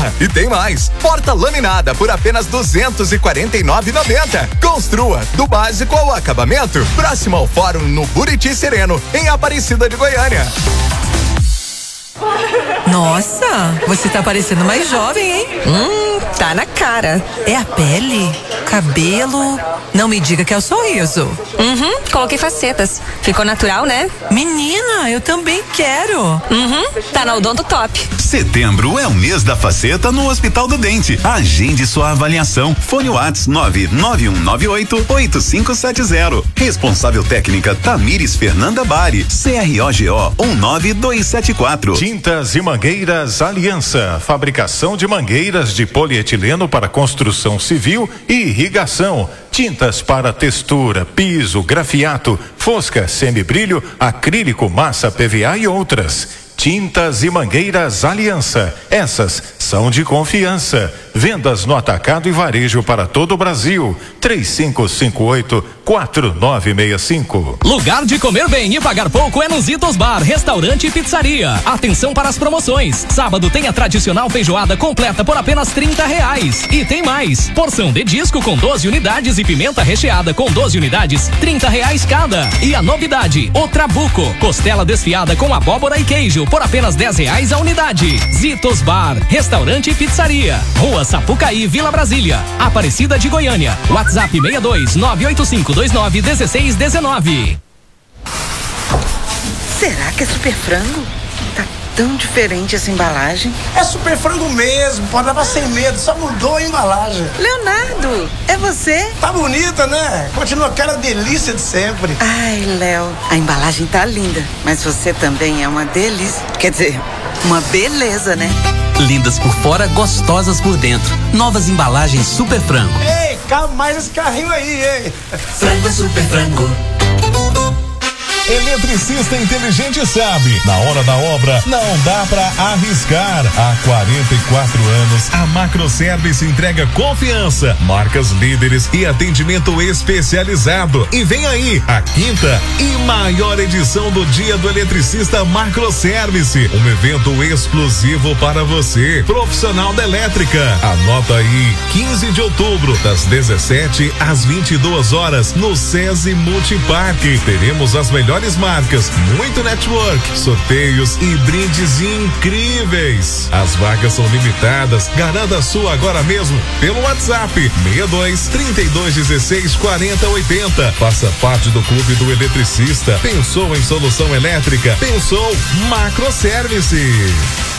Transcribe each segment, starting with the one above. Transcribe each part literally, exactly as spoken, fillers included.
Goiânia. E tem mais, porta laminada por apenas duzentos e quarenta e nove reais e noventa centavos. Construa do básico ao acabamento, próximo ao Fórum no Buriti Sereno, em Aparecida de Goiânia. Nossa, você tá parecendo mais jovem, hein? Hum, tá na cara. É a pele? Cabelo? Não me diga que é o sorriso. Uhum, coloquei facetas. Ficou natural, né? Menina, eu também quero. Uhum, tá na Odonto Top. Setembro é o mês da faceta no Hospital do Dente. Agende sua avaliação. Fone WhatsApp nove nove um nove oito oito cinco sete zero. Responsável técnica Tamires Fernanda Bari. C R O G O um nove dois sete quatro. Tintas e Mangueiras Aliança. Fabricação de mangueiras de polietileno para construção civil e irrigação. Tintas para textura, piso, grafiato, fosca, semibrilho, acrílico, massa P V A e outras. Tintas e Mangueiras Aliança. Essas são de confiança. Vendas no atacado e varejo para todo o Brasil. três cinco cinco oito quatro nove seis cinco. Lugar de comer bem e pagar pouco é no Zitos Bar, restaurante e pizzaria. Atenção para as promoções. Sábado tem a tradicional feijoada completa por apenas trinta reais. E tem mais. Porção de disco com doze unidades e pimenta recheada com doze unidades, trinta reais cada. E a novidade, o Trabuco, costela desfiada com abóbora e queijo por apenas dez reais a unidade. Zitos Bar, restaurante e pizzaria. Rua Sapucaí, Vila Brasília, Aparecida de Goiânia. WhatsApp seis dois nove oito cinco dois nove um seis um nove. Será que é Super Frango? Tá tão diferente essa embalagem. É Super Frango mesmo, pode levar sem medo, só mudou a embalagem. Leonardo, é você? Tá bonita, né? Continua aquela delícia de sempre. Ai, Léo, a embalagem tá linda, mas você também é uma delícia. Quer dizer, uma beleza, né? Lindas por fora, gostosas por dentro. Novas embalagens Super Frango. Ei, calma mais esse carrinho aí, hein? Frango Super Frango. Eletricista inteligente sabe, na hora da obra não dá pra arriscar. Há quarenta e quatro anos, a Macroservice entrega confiança, marcas líderes e atendimento especializado. E vem aí a quinta e maior edição do Dia do Eletricista Macroservice, um evento exclusivo para você, profissional da elétrica. Anota aí, quinze de outubro, das dezessete às vinte e duas horas, no SESI Multiparque. Teremos as melhores marcas, muito network, sorteios e brindes incríveis. As vagas são limitadas, garanta a sua agora mesmo pelo WhatsApp seis dois, trinta e dois, dezesseis, quarenta, oitenta. Faça parte do Clube do Eletricista. Pensou em solução elétrica? Pensou Macroservice.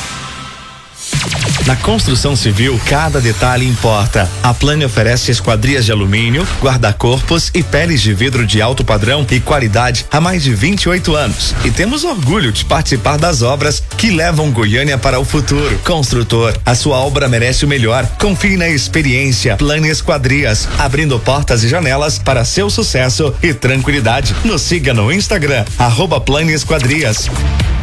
Na construção civil, cada detalhe importa. A Plane oferece esquadrias de alumínio, guarda-corpos e peles de vidro de alto padrão e qualidade há mais de vinte e oito anos. E temos orgulho de participar das obras que levam Goiânia para o futuro. Construtor, a sua obra merece o melhor. Confie na experiência Plane Esquadrias, abrindo portas e janelas para seu sucesso e tranquilidade. Nos siga no Instagram, arroba Plane Esquadrias.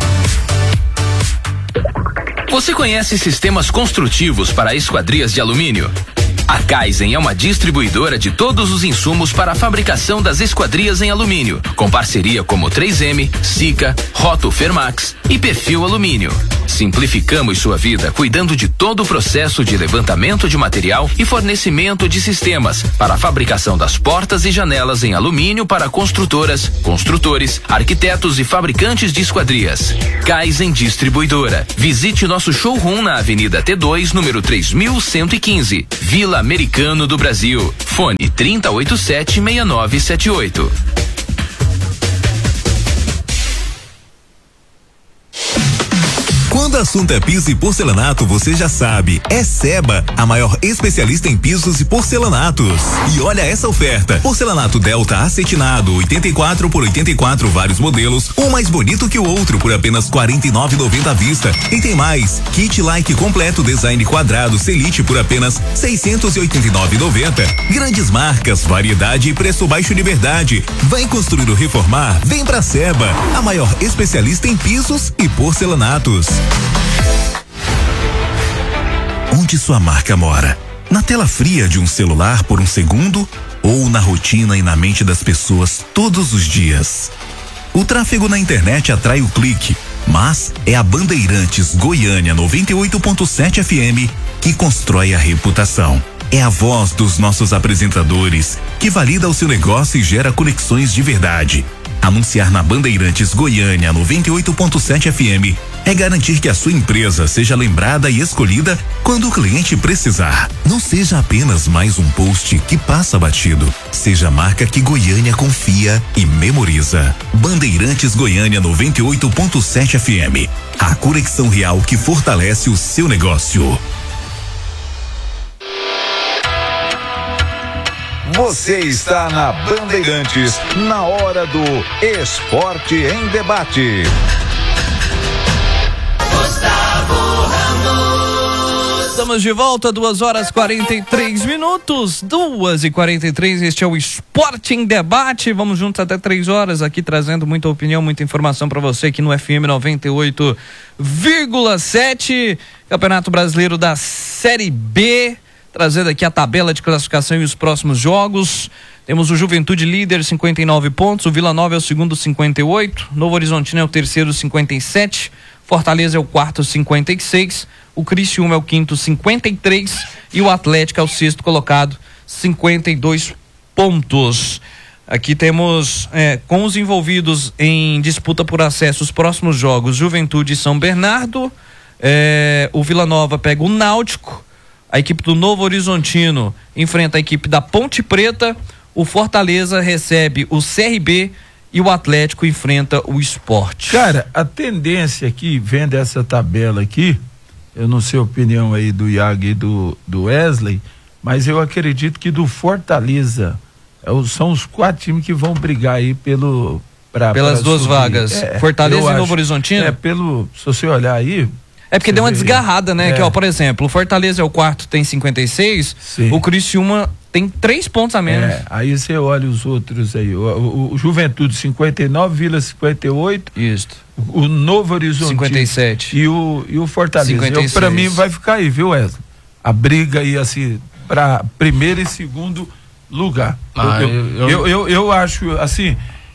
Você conhece sistemas construtivos para esquadrias de alumínio? A Kaizen é uma distribuidora de todos os insumos para a fabricação das esquadrias em alumínio, com parceria como três M, Sika, Roto Fermax e Perfil Alumínio. Simplificamos sua vida cuidando de todo o processo de levantamento de material e fornecimento de sistemas para a fabricação das portas e janelas em alumínio para construtoras, construtores, arquitetos e fabricantes de esquadrias. Kaizen Distribuidora. Visite nosso showroom na Avenida T dois, número três mil cento e quinze, Vila Americano do Brasil. Fone trinta e oito sete, seis nove sete oito. Quando o assunto é piso e porcelanato, você já sabe, é Seba, a maior especialista em pisos e porcelanatos. E olha essa oferta: porcelanato Delta acetinado, oitenta e quatro por oitenta e quatro, vários modelos, um mais bonito que o outro por apenas quarenta e nove reais e noventa centavos à vista. E tem mais, kit like completo design quadrado Celite por apenas seiscentos e oitenta e nove reais e noventa centavos. Grandes marcas, variedade e preço baixo de verdade. Vai construir ou reformar? Vem pra Seba, a maior especialista em pisos e porcelanatos. Onde sua marca mora? Na tela fria de um celular por um segundo ou na rotina e na mente das pessoas todos os dias? O tráfego na internet atrai o clique, mas é a Bandeirantes Goiânia noventa e oito ponto sete F M que que constrói a reputação. É a voz dos nossos apresentadores que valida o seu negócio e gera conexões de verdade. Anunciar na Bandeirantes Goiânia noventa e oito ponto sete F M é garantir que a sua empresa seja lembrada e escolhida quando o cliente precisar. Não seja apenas mais um post que passa batido. Seja a marca que Goiânia confia e memoriza. Bandeirantes Goiânia noventa e oito ponto sete F M. A conexão real que fortalece o seu negócio. Você está na Bandeirantes, na hora do Esporte em Debate. Gustavo Ramos. Estamos de volta, duas horas quarenta e três minutos, duas e quarenta e três. Este é o Esporte em Debate. Vamos juntos até três horas aqui, trazendo muita opinião, muita informação para você aqui no F M noventa e oito vírgula sete. Campeonato Brasileiro da Série B. Trazendo aqui a tabela de classificação e os próximos jogos. Temos o Juventude líder, cinquenta e nove pontos. O Vila Nova é o segundo, cinquenta e oito. Novo Horizontino é o terceiro, cinquenta e sete. Fortaleza é o quarto, cinquenta e seis. O Criciúma é o quinto, cinquenta e três. E o Atlético é o sexto colocado, cinquenta e dois pontos. Aqui temos, é, com os envolvidos em disputa por acesso, os próximos jogos: Juventude e São Bernardo. É, o Vila Nova pega o Náutico. A equipe do Novo Horizontino enfrenta a equipe da Ponte Preta, o Fortaleza recebe o C R B e o Atlético enfrenta o Sport. Cara, a tendência aqui, vendo essa tabela aqui, eu não sei a opinião aí do Iago e do, do Wesley, mas eu acredito que do Fortaleza, é, são os quatro times que vão brigar aí pelo... Pra, Pelas pra duas subir. vagas, é, Fortaleza e acho, Novo Horizontino? É, pelo, se você olhar aí... É porque Você deu uma vê, desgarrada, né? é. Que, ó, por exemplo, o Fortaleza é o quarto, tem cinquenta e seis. Sim. O Criciúma tem três pontos a menos. É, aí você olha os outros aí. O, o, o Juventude cinquenta e nove, Vila cinquenta e oito. Isso. O, o Novo Horizonte cinquenta e sete. E o, e o Fortaleza. cinquenta e seis. Eu, pra mim vai ficar aí, viu, Wesley? A briga aí, assim, pra primeiro e segundo lugar. Ah, eu, eu, eu, eu, eu, eu acho, assim.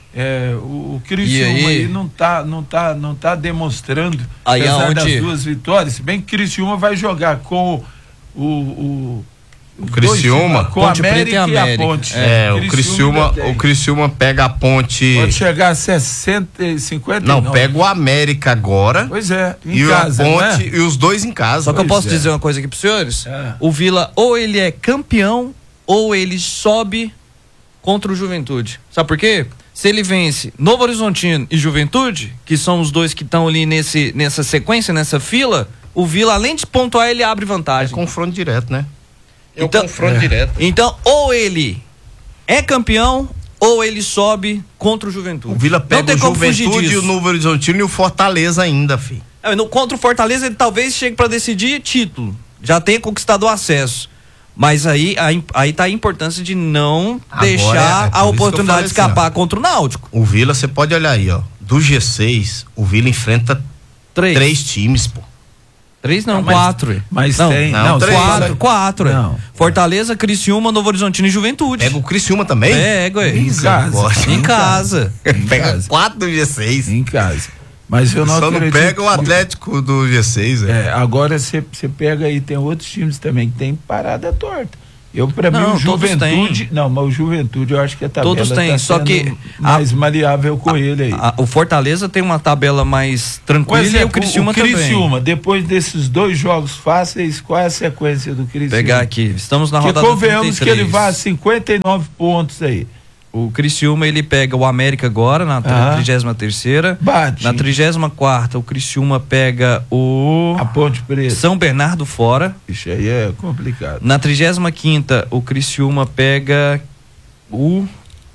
É, o, o Criciúma aí? aí não tá, não tá, não tá demonstrando, aí apesar aonde... das duas vitórias, se bem que Criciúma vai jogar com o o, o Criciúma, com a América e, América e a Ponte. É, é o Criciúma, o Criciúma pega a Ponte. Pode chegar a sessenta, cinquenta. Não, pega o América agora. Pois é, em e casa, a Ponte, né? e os dois em casa. Só que pois eu posso é. dizer uma coisa aqui pros senhores? É. O Vila, ou ele é campeão, ou ele sobe contra o Juventude. Sabe por quê? Se ele vence Novo Horizontino e Juventude, que são os dois que estão ali nesse, nessa sequência, nessa fila, o Vila, além de pontuar, ele abre vantagem. É confronto direto, né? É então, um confronto é. direto. Então, ou ele é campeão, ou ele sobe contra o Juventude. O Vila pega Não o Juventude, o Novo Horizontino e o Fortaleza ainda, filho. É, no, contra o Fortaleza, ele talvez chegue para decidir título. Já tenha conquistado o acesso. Mas aí, aí, aí tá a importância de não Agora, deixar é, é a oportunidade de assim, escapar ó, contra o Náutico. O Vila, você pode olhar aí, ó. Do G seis, o Vila enfrenta três, três times, pô. Três não, Ah, mas, quatro. Mas não, tem. Não, Não, três, quatro, né? quatro. Não. Fortaleza, Criciúma, Novo Horizontino e Juventude. Pega o Criciúma também? Pega, ué. Em casa. Em casa. Em Pega casa. quatro do G seis. Em casa. Mas eu não Só não acredito. pega o Atlético do G seis, é. é agora você pega aí, tem outros times também que tem parada torta. Eu, pra mim, Não, o Juventude. têm. Não, mas o Juventude, eu acho que a tabela Todos têm, tá só que mais a, maleável com a, ele aí. A, o Fortaleza tem uma tabela mais tranquila Exemplo, e o Criciúma, o Criciúma também. depois desses dois jogos fáceis, qual é a sequência do Criciúma? Pegar aqui, estamos na Porque rodada convenhamos trinta e três. que ele vai a cinquenta e nove pontos aí. O Criciúma, ele pega o América agora, na Ah. trigésima terceira. Bate. Na trigésima quarta, o Criciúma pega o... A Ponte Preta. São Bernardo fora. Isso aí é complicado. Na trigésima quinta, o Criciúma pega o...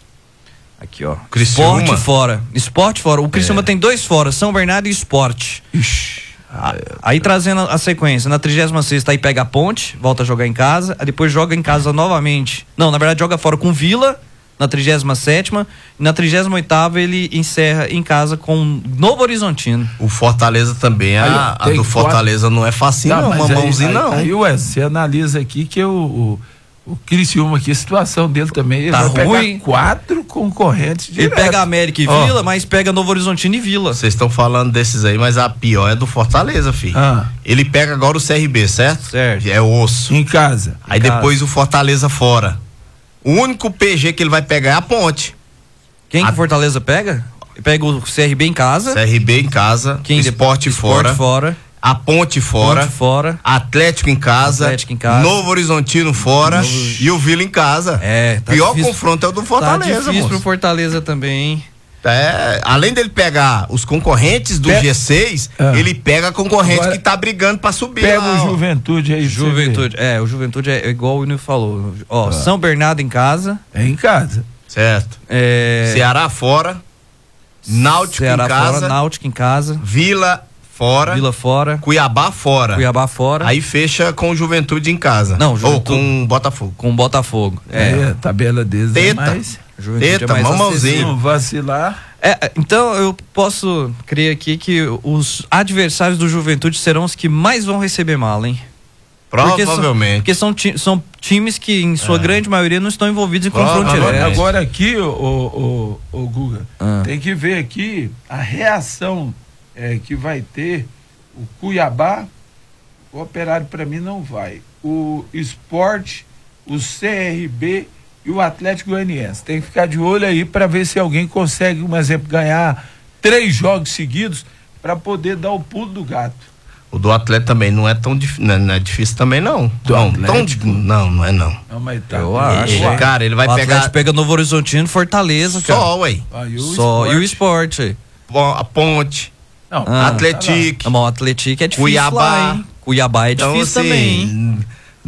Aqui, ó. Criciúma. Sport fora. Sport fora. O Criciúma É. tem dois fora, São Bernardo e Sport. Ixi. Ah, aí trazendo a sequência, na trigésima sexta aí pega a Ponte, volta a jogar em casa, aí depois joga em casa novamente. Não, na verdade joga fora com Vila, na trigésima sétima, e na trigésima oitava ele encerra em casa com Novo Horizontino. O Fortaleza também, Aí, a, a tem do Fortaleza quatro... não é facinho, Tá, não, mas uma aí, mãozinha aí, não. Aí, ué, você analisa aqui que o, o, O Criciúma aqui, a situação dele também, ele Tá vai ruim. pegar quatro concorrentes Ele direto. pega América e Ó. Vila, mas pega Novo Horizontino e Vila. Vocês estão falando desses aí, mas a pior é do Fortaleza, filho. Ah. Ele pega agora o C R B, certo? Certo. É osso. Em casa. Aí Em depois casa. o Fortaleza fora. O único P G que ele vai pegar é a Ponte. Quem que A- o Fortaleza pega? Pega o C R B em casa. C R B em casa, Quem Esporte depois? fora, Esporte fora. a Ponte fora, Ponte fora. Atlético em casa, Atlético em casa. Novo Horizontino fora e o Vila em casa. É, tá Pior difícil. confronto é o do Tá Fortaleza, difícil moço. pro Fortaleza também, hein? É, além dele pegar os concorrentes do Pe- G seis, Ah. ele pega concorrente Agora- que tá brigando pra subir. Pega lá, o ó. Juventude aí. pra você Juventude, é, o Juventude é igual o Nil falou. Ó, Ah. São Bernardo em casa. ver. É em casa. Certo. É, Ceará fora, Náutico Ceará em casa, fora, Náutico em casa. Vila fora, Vila fora. Cuiabá fora. Cuiabá fora. Aí fecha com o Juventude em casa. Não, Ou Juventude- com o Botafogo. Com o Botafogo. É, É. a tabela deles Teta. é mais. Juventude Eita, é mais mamãozinho. acessível. Não vacilar. É, então eu posso crer aqui que os adversários do Juventude serão os que mais vão receber mal, hein? Porque são- Provavelmente. Porque são, ti- são times que, em sua É. grande maioria, não estão envolvidos em confronto Agora, direto. agora aqui, o, o, o, o Guga, Ah. tem que ver aqui a reação é, que vai ter o Cuiabá. O Operário para mim não vai. O Sport, o C R B e o Atlético Goianiense. Tem que ficar de olho aí para ver se alguém consegue, um exemplo, ganhar três jogos seguidos para poder dar o pulo do gato. O do Atlético também não é tão difícil, não, é- não é difícil também não. Do não, Atlético? tão, não, não é não. Não, mas tá. Eu acho. Ele, cara, ele vai o pegar Atlético pega Novo Horizontino e Fortaleza, cara. só, ué. Aí o Só. Sport- E o Esporte. Bom, a Ponte, Não, Ah. Atlético. Tá bom, o Atlético é difícil Cuiabá. lá, hein? Cuiabá é Então, difícil assim, também, hein?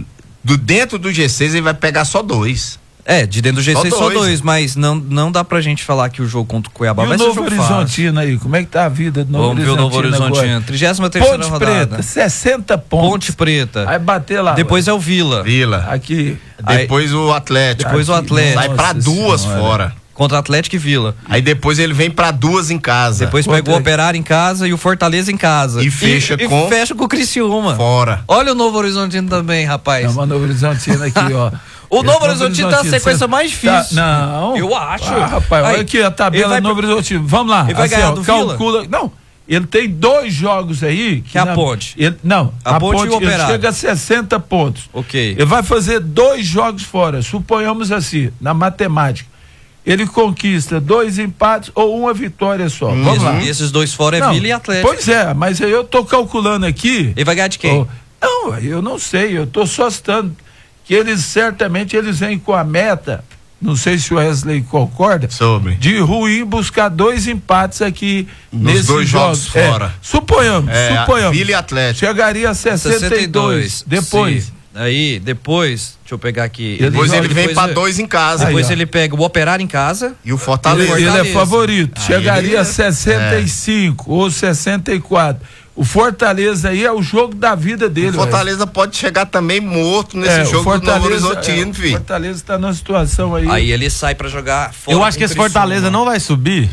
do dentro do G seis ele vai pegar só dois. É, de dentro do G seis Só só dois. dois, mas não, não dá pra gente falar que o jogo contra o Cuiabá E vai o ser Novo jogo fácil. Horizontino aí, como é que tá a vida do Novo Vamos ver o Novo Horizontino Horizontino. agora? trigésima terceira Ponte rodada. Preta, sessenta pontos. Ponte Preta. Aí bater lá. Depois vai. é o Vila. Vila. Aqui. Depois o Atlético. Depois o Aqui, Atlético. Sai pra Nossa duas Senhora. fora. Contra Atlético e Vila. Aí depois ele vem pra duas em casa. Depois Contra- pega o Operário em casa e o Fortaleza em casa. E fecha e, com- E fecha com o Criciúma. Fora. Olha o Novo Horizontino também, rapaz. Não, mas o Novo Horizontino aqui, ó. O Esse Novo Horizontino tá a sequência você- mais difícil. Tá, não. Eu acho. Ah, rapaz, Aí, olha aqui a tabela ele vai do Novo pro- Horizontino. Vamos lá. Ele vai ganhar ó, do Vila? calcula. Não. Ele tem dois jogos aí. Que é a na- Ponte. ele- não, A a, Ponte Ponte, e o ele Operário. chega a sessenta pontos. Ok. Ele vai fazer dois jogos fora. Suponhamos assim, na matemática. Ele conquista dois empates ou uma vitória só. Vamos Isso, lá. E esses dois fora é Não, Vila e Atlético. Pois é, mas aí eu tô calculando aqui. Ele vai ganhar de quem? Ó, não, eu não sei, eu tô só citando que eles certamente eles vêm com a meta, não sei se o Wesley concorda, Sobre. de ruim buscar dois empates aqui Nos nesses dois jogos jogos. É, fora. suponhamos, É, suponhamos. Vila e Atlético. Chegaria a sessenta e dois. Depois. Sim. Aí, depois, deixa eu pegar aqui. Depois ele vem depois- pra dois em casa. Depois Aí, ó. ele pega o Operário em casa. E o Ele, Fortaleza. ele é Fortaleza. favorito. Aí Chegaria ele- a sessenta e cinco ou sessenta e quatro. O Fortaleza aí é o jogo da vida dele. O Fortaleza pode chegar também morto nesse É, o jogo do Novo Fortaleza, Horizontino, é, o filho. Fortaleza está numa situação aí. Aí ele sai pra jogar fora. Eu acho que com esse o Criciúma. Fortaleza não vai subir.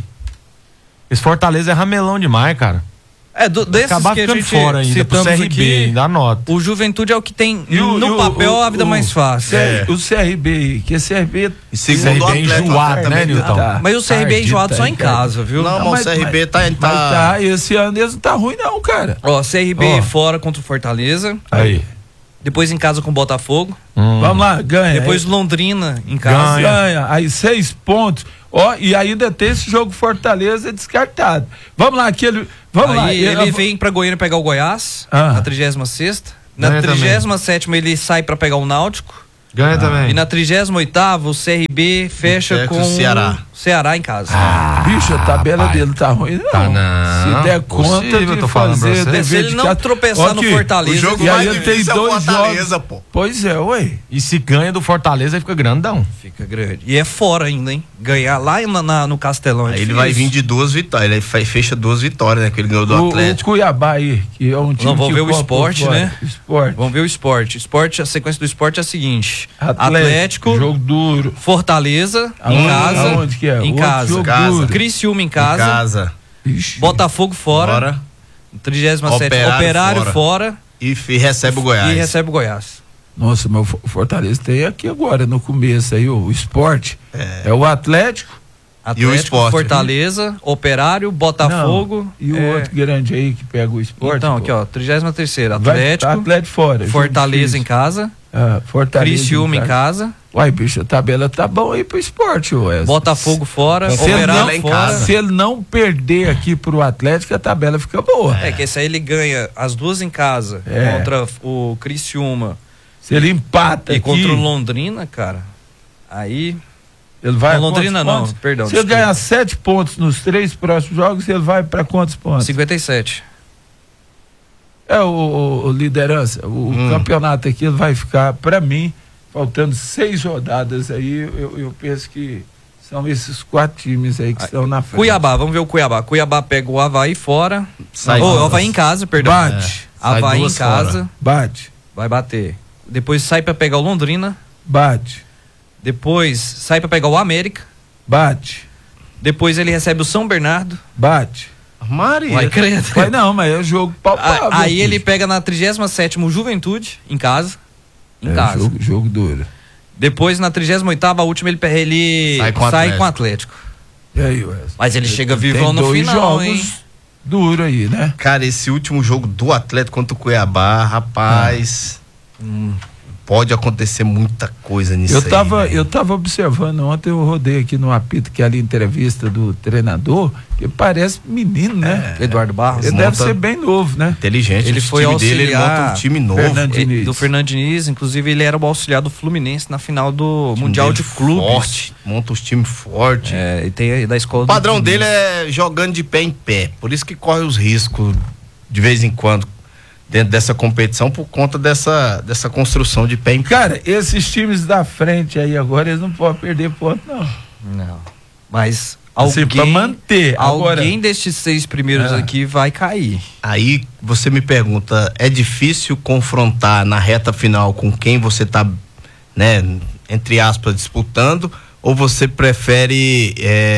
Esse Fortaleza é ramelão demais, cara. É, do, desses Acabar que a ficando gente fora ainda pro citamos C R B, aqui, ainda anota. o Juventude é o que tem E o- no e o- papel o- a vida o- mais fácil. É. O C R B aí, que esse C R B. E segundo C R B o Atlético enjoado, também né, Nilton? Tá. Mas o C R B é enjoado Ardido só tá em aí, cara. casa, viu? Não, mas o C R B tá. Mas tá... tá, esse ano eles não tá ruim não, cara. Ó, C R B Ó. fora contra o Fortaleza. Aí. Depois em casa com o Botafogo. Hum. Vamos lá, ganha. Depois Londrina em casa. Ganha. ganha. Aí seis pontos. Ó, e ainda tem esse jogo Fortaleza descartado. Vamos lá, aquele. Vamos Aí lá. ele eu- vem pra Goiânia pegar o Goiás, Ah. na trigésima sexta. Na Ganha também. trigésima sétima ele sai pra pegar o Náutico. Ganha também. E na trigésima oitava o C R B fecha Fecha com com o Ceará. Ceará em casa. Bicho, a tabela rapaz. dele tá ruim, não. Tá não. Se der conta Possível, de tô falando pra fazer você. dever Se ele de não casa- tropeçar Ó, no aqui, Fortaleza, O jogo E aí mais ele tem difícil é o dois Fortaleza, jogos. pô. Pois é, ué. E se ganha do Fortaleza, fica grandão. fica grande. E é fora ainda, hein? Ganhar lá na, na- no Castelão é Aí ele difícil. vai vir de duas vitórias. Ele fe- fecha duas vitórias, né? Que ele ganhou do O, o Atlético. Cuiabá aí, que é um time Não, vamos que ver o corre por esporte, fora. né? Esporte. Vamos ver o esporte. Esporte, a sequência do esporte é a seguinte: Atlético, Atlético, jogo duro. Fortaleza Aonde- em casa. aonde que é? Em Outro casa. jogo Casa. duro. Criciúma em Em casa. casa. Ixi. Botafogo fora. Fora. trigésima sétima Operário Operário fora. fora. E, f- e recebe o Goiás. E recebe o Goiás. Nossa, mas o Fortaleza tem aqui agora, no começo aí, o, o esporte. É. é o Atlético. Atlético, e o esporte. Fortaleza, Operário, Botafogo. Não, e o é... outro grande aí que pega o esporte. Então, pô. Aqui ó, trigésima terceira, Atlético. Vai, Atlético fora. Fortaleza em casa. Ah, Fortaleza Criciúma em casa. em casa. Uai, bicho, a tabela tá bom aí pro esporte, Wesley. Botafogo fora, se Operário ele não, fora. Se ele não perder aqui pro Atlético, a tabela fica boa. É, que esse aí ele ganha as duas em casa, é. contra o Criciúma. Se ele empata e aqui... contra o Londrina, cara, aí... Ele vai não, Londrina não, pontos? perdão. Se desculpa. ele ganhar sete pontos nos três próximos jogos, ele vai para quantos pontos? cinquenta e sete. É o, o, o liderança, o hum. campeonato aqui ele vai ficar, para mim, faltando seis rodadas aí, eu, eu penso que são esses quatro times aí que ah, estão na frente. Cuiabá, vamos ver o Cuiabá. Cuiabá pega o Avaí fora. Sai oh, o Avaí em casa, perdão. Bate. É. Avaí em casa. Fora. Bate. Vai bater. Depois sai para pegar o Londrina. Bate. Depois sai para pegar o América. Bate. Depois ele recebe o São Bernardo. Bate. Maria. Vai crer. Vai não, mas é jogo palpável. Aí filho. ele pega na trigésima sétima o Juventude, em casa. Em é, casa. Jogo, jogo duro. Depois na trigésima oitava, a última, ele, ele sai, com, sai com o Atlético. E aí, Wesley? Mas ele, ele chega vivão no final, jogos hein? Duro aí, né? Cara, esse último jogo do Atlético contra o Cuiabá, rapaz... Ah. Hum. Pode acontecer muita coisa nisso eu tava, aí. Eu tava observando ontem, eu rodei aqui no apito, que é ali a entrevista do treinador, que parece menino, né? É, Eduardo Barros. Ele deve ser bem novo, né? Inteligente. Ele foi auxiliar dele, ele monta um time novo. Fernando Diniz. Do Fernando Diniz, inclusive ele era o auxiliar do Fluminense na final do Mundial de Clubes. Forte, monta os times fortes. É, e tem da escola. O padrão dele é jogando de pé em pé, por isso que corre os riscos de vez em quando dentro dessa competição, por conta dessa, dessa construção de pé em pé. Cara, esses times da frente aí agora, eles não podem perder ponto, não. Não. Mas alguém, assim, pra manter. Alguém agora, destes seis primeiros é. aqui vai cair. Aí você me pergunta, é difícil confrontar na reta final com quem você tá, né, entre aspas, disputando, ou você prefere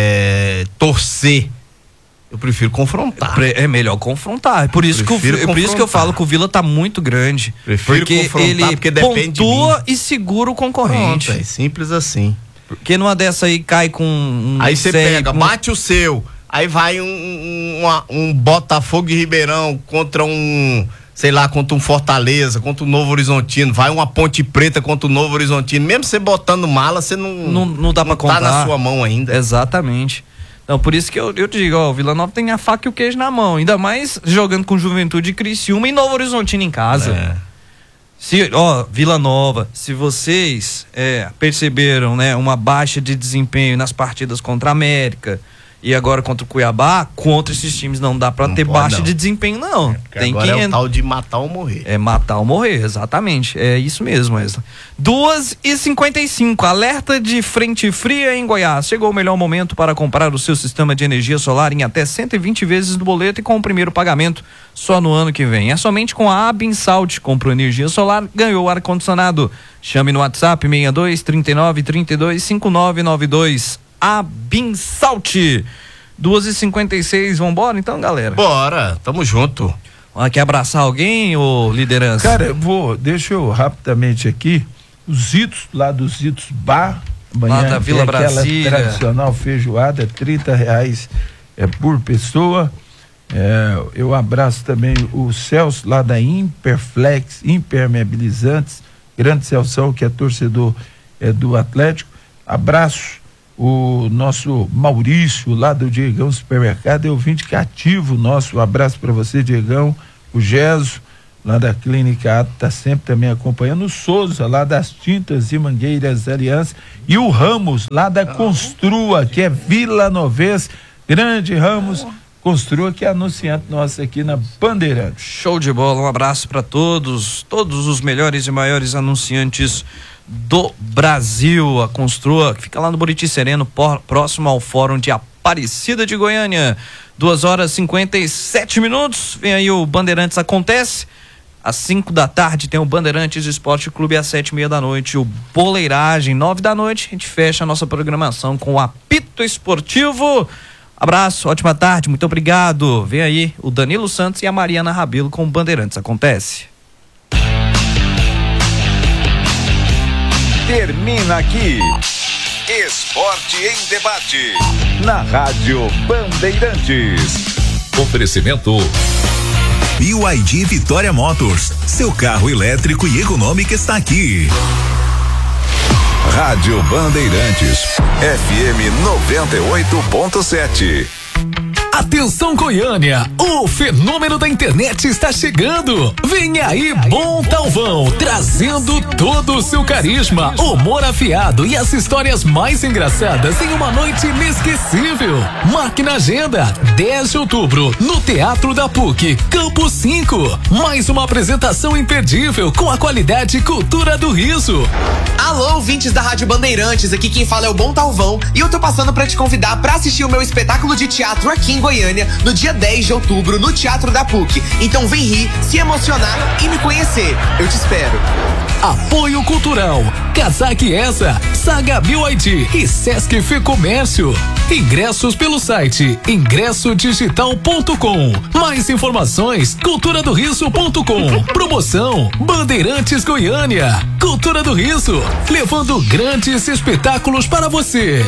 é, torcer? Eu prefiro confrontar. É melhor confrontar. É por isso, que, eu, é por isso que eu falo que o Vila tá muito grande. Prefiro porque confrontar ele porque depende pontua de mim. E segura o concorrente. Pronto, é simples assim. Porque numa dessa aí cai com um. Aí você pega, com... bate o seu. Aí vai um, um, um, um Botafogo de Ribeirão contra um, sei lá, contra um Fortaleza, contra o Novo Horizontino. Vai uma Ponte Preta contra o Novo Horizontino. Mesmo você botando mala, você não. Não, não dá pra contar. Tá na sua mão ainda. Exatamente. Então, por isso que eu, eu digo, ó, o Vila Nova tem a faca e o queijo na mão, ainda mais jogando com Juventude e Criciúma e Novo Horizontino em casa. É. Se, ó, Vila Nova, se vocês é, perceberam, né, uma baixa de desempenho nas partidas contra a América e agora contra o Cuiabá, contra esses times não dá pra não ter pode, baixa não. de desempenho, não. É, tem agora que é o tal de matar ou morrer. É matar ou morrer, exatamente. É isso mesmo, Wesley. duas e cinquenta e cinco, alerta de frente fria em Goiás. Chegou o melhor momento para comprar o seu sistema de energia solar em até cento e vinte vezes no boleto e com o primeiro pagamento só no ano que vem. É somente com a Abinsalt. Comprou energia solar, ganhou ar-condicionado. Chame no WhatsApp seis dois, trinta e nove, trinta e dois, cinquenta e nove noventa e dois. Abinsalt. duas e cinquenta e seis, vambora então, galera? Bora, tamo junto. Quer abraçar alguém, ô liderança? Cara, eu vou, deixa eu rapidamente aqui, os Zitos, lá dos Zitos Bar, amanhã lá da Vila Brasília, tradicional feijoada, trinta reais é, por pessoa. É, eu abraço também o Celso lá da Imperflex, Impermeabilizantes, grande Celso, que é torcedor é, do Atlético. Abraço o nosso Maurício lá do Diegão Supermercado, é ouvinte cativo nosso. Um abraço para você, Diegão. O Geso lá da Clínica Ato tá sempre também acompanhando. O Souza lá das Tintas e Mangueiras Aliança e o Ramos lá da Construa, que é Vila Novês, grande Ramos Construa, que é anunciante nosso aqui na Bandeirantes. Show de bola, um abraço para todos, todos os melhores e maiores anunciantes do Brasil. A Construa, que fica lá no Buriti Sereno, por, próximo ao Fórum de Aparecida de Goiânia. duas horas e cinquenta e sete minutos. Vem aí o Bandeirantes Acontece. Às cinco da tarde tem o Bandeirantes Esporte Clube, às sete e meia da noite o Boleiragem, nove da noite a gente fecha a nossa programação com o Apito Esportivo. Abraço, ótima tarde, muito obrigado. Vem aí o Danilo Santos e a Mariana Rabelo com o Bandeirantes Acontece. termina aqui. Esporte em Debate, na Rádio Bandeirantes. Oferecimento B Y D Vitória Motors. Seu carro elétrico e econômico está aqui. Rádio Bandeirantes, F M noventa e oito ponto sete. Atenção Goiânia, o fenômeno da internet está chegando. Vem aí Bom Talvão, trazendo todo o seu carisma, humor afiado e as histórias mais engraçadas em uma noite inesquecível. Marque na agenda, dez de outubro, no Teatro da P U C, Campo cinco. Mais uma apresentação imperdível com a qualidade e cultura do riso. Alô, ouvintes da Rádio Bandeirantes, aqui quem fala é o Bom Talvão e eu tô passando pra te convidar pra assistir o meu espetáculo de teatro aqui em Goiânia no dia dez de outubro no Teatro da P U C. Então vem rir, se emocionar e me conhecer. Eu te espero. Apoio Cultural, Casaque Essa, Saga B Y D e Sesc Fê Comércio. Ingressos pelo site ingresso digital ponto com. Mais informações, cultura do riso ponto com. Promoção Bandeirantes Goiânia. Cultura do Riso, levando grandes espetáculos para você.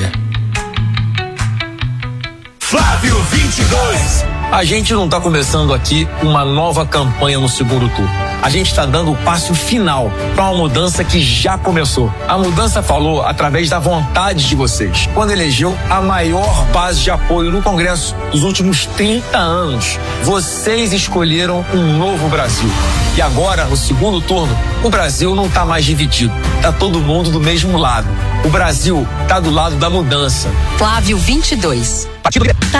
Flávio vinte e dois. A gente não está começando aqui uma nova campanha no segundo turno. A gente está dando o passo final para uma mudança que já começou. A mudança falou através da vontade de vocês, quando elegeu a maior base de apoio no Congresso dos últimos trinta anos. Vocês escolheram um novo Brasil. E agora, no segundo turno, o Brasil não está mais dividido. Tá todo mundo do mesmo lado. O Brasil tá do lado da mudança. Flávio vinte e dois. Partido